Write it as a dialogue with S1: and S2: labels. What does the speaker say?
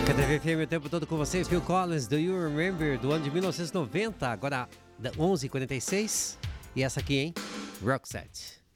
S1: TV FM o tempo todo com vocês. Phil Collins, Do You Remember, do ano de 1990, agora 11h46. E essa aqui, hein? Roxette.